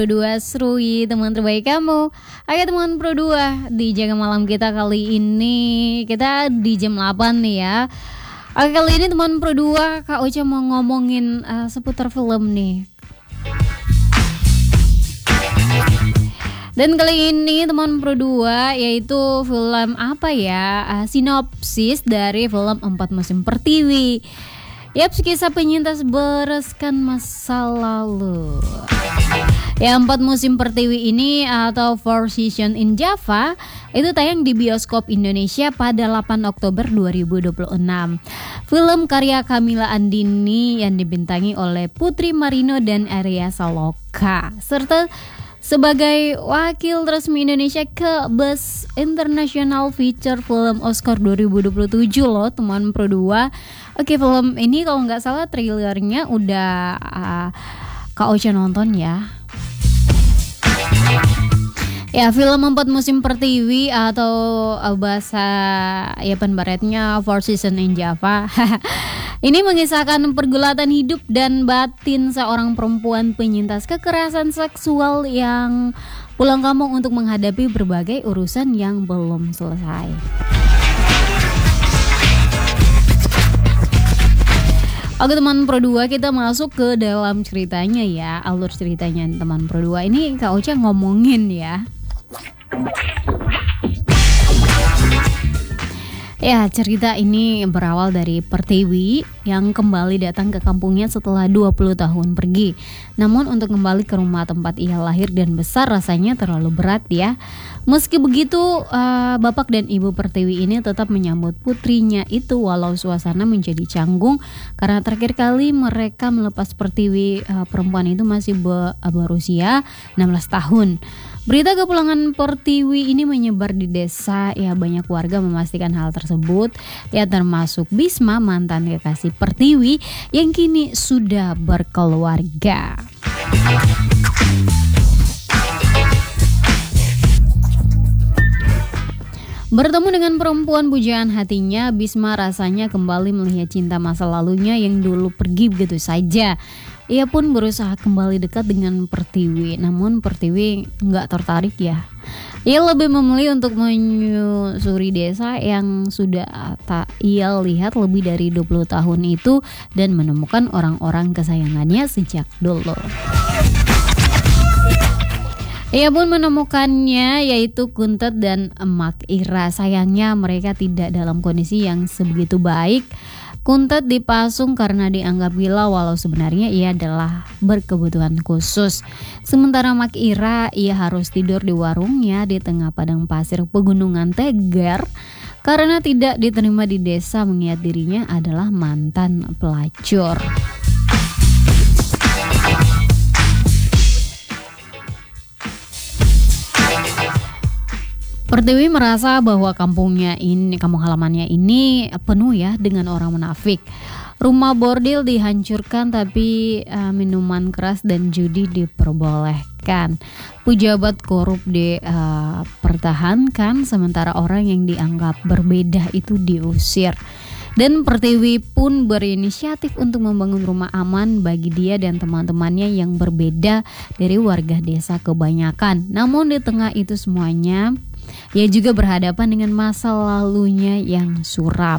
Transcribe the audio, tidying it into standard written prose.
Dua Serui teman terbaik kamu. Oke teman Pro 2, di Jaga Malam kita kali ini kita di jam 8 nih ya. Oke, kali ini teman Pro 2 Kak Ocha mau ngomongin seputar film nih. Dan kali ini teman Pro 2 yaitu film apa ya? Sinopsis dari film 4 Musim Pertiwi. Yap, kisah penyintas bereskan masa lalu. Ya, 4 Musim Pertiwi ini atau Four Seasons in Java itu tayang di bioskop Indonesia pada 8 Oktober 2026. Film karya Kamila Andini yang dibintangi oleh Putri Marino dan Arya Saloka, serta sebagai wakil resmi Indonesia ke Best International Feature Film Oscar 2027 loh teman Pro 2. Oke, film ini kalau nggak salah trailernya udah Kak Ocha nonton ya. Ya, film 4 Musim Pertiwi atau bahasa Yapan Baratnya Four Seasons in Java. Ini mengisahkan pergulatan hidup dan batin seorang perempuan penyintas kekerasan seksual yang pulang kampung untuk menghadapi berbagai urusan yang belum selesai. Oke teman Pro 2, kita masuk ke dalam ceritanya ya, alur ceritanya teman Pro 2. Ini Kak Ocha ngomongin ya. Ya, cerita ini berawal dari Pertiwi yang kembali datang ke kampungnya setelah 20 tahun pergi. Namun untuk kembali ke rumah tempat ia lahir dan besar rasanya terlalu berat ya. Meski begitu, bapak dan ibu Pertiwi ini tetap menyambut putrinya itu walau suasana menjadi canggung karena terakhir kali mereka melepas Pertiwi, perempuan itu masih berusia 16 tahun. Berita kepulangan Pertiwi ini menyebar di desa ya, banyak warga memastikan hal tersebut ya, termasuk Bisma, mantan kekasih Pertiwi yang kini sudah berkeluarga. Bertemu dengan perempuan pujaan hatinya, Bisma rasanya kembali melihat cinta masa lalunya yang dulu pergi begitu saja. Ia pun berusaha kembali dekat dengan Pertiwi, namun Pertiwi nggak tertarik ya. Ia lebih memilih untuk menyusuri desa yang sudah tak ia lihat lebih dari 20 tahun itu dan menemukan orang-orang kesayangannya sejak dulu. Ia pun menemukannya yaitu Kuntet dan Mak Ira. Sayangnya mereka tidak dalam kondisi yang sebegitu baik. Kuntet dipasung karena dianggap gila walau sebenarnya ia adalah berkebutuhan khusus. Sementara Mak Ira, ia harus tidur di warungnya di tengah padang pasir pegunungan Tegar karena tidak diterima di desa mengingat dirinya adalah mantan pelacur. Pertiwi merasa bahwa kampung halamannya ini penuh ya dengan orang munafik. Rumah bordil dihancurkan tapi minuman keras dan judi diperbolehkan. Pejabat korup dipertahankan sementara orang yang dianggap berbeda itu diusir. Dan Pertiwi pun berinisiatif untuk membangun rumah aman bagi dia dan teman-temannya yang berbeda dari warga desa kebanyakan. Namun di tengah itu semuanya, ia juga berhadapan dengan masa lalunya yang suram.